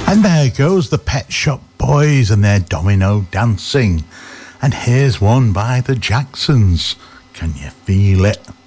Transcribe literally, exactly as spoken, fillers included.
And there goes the Pet Shop Boys and their domino dancing. And here's one by the Jacksons. Can you feel it?